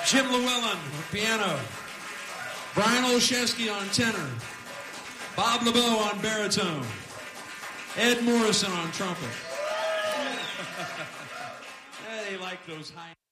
Jim Llewellyn on piano. Brian Olszewski on tenor. Bob LeBeau on baritone. Ed Morrison on trumpet. They like those high...